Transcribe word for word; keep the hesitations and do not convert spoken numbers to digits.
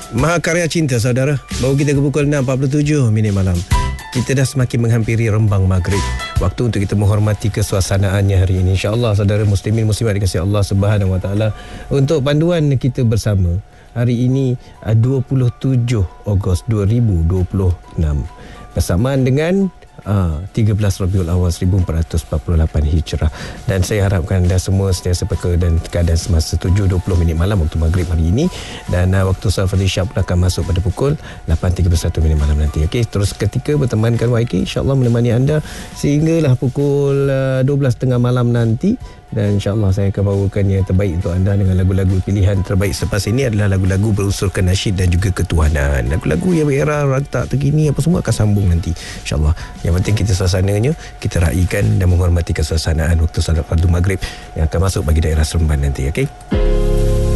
Mahakarya Cinta, saudara. Baru kita ke pukul enam empat puluh tujuh minit malam. Kita dah semakin menghampiri rembang maghrib. Waktu untuk kita menghormati kesuasanaannya hari ini. InsyaAllah saudara muslimin muslimat dikasihi Allah Subhanahu Wa Taala. Untuk panduan kita bersama hari ini dua puluh tujuh Ogos dua ribu dua puluh enam bersamaan dengan Uh, tiga belas Rabiul Awal seribu empat ratus empat puluh lapan Hijrah. Dan saya harapkan anda semua sentiasa peka dan keadaan semasa tujuh dua puluh minit malam waktu maghrib hari ini. Dan uh, waktu salat Isyak pun akan masuk pada pukul lapan tiga puluh satu minit malam nanti. Okey, terus ketika bertemankan Y K, insyaAllah menemani anda sehinggalah pukul uh, dua belas tiga puluh malam nanti. Dan insyaAllah saya akan bawakan yang terbaik untuk anda dengan lagu-lagu pilihan terbaik selepas ini adalah lagu-lagu berunsurkan nasyid dan juga ketuhanan. Lagu-lagu yang berea, rantak, terkini apa semua akan sambung nanti insyaAllah. Yang penting kita suasananya kita raikan dan menghormati kesuasanaan waktu salat fardu maghrib yang akan masuk bagi daerah Seremban nanti. Okey.